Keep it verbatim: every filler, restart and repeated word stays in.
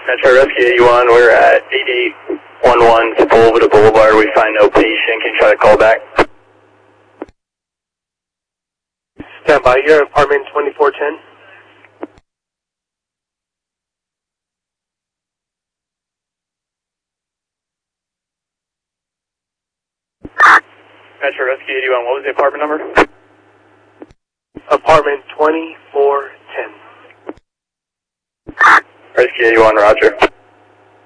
Metro Rescue eighty-one, we're at eighty-eight eleven Sepulveda Boulevard. We find no patient. Can you try to call back? Stand by here, apartment twenty-four ten. Metro Rescue eighty-one, what was the apartment number? Apartment twenty-four ten. Rescue eighty-one, roger.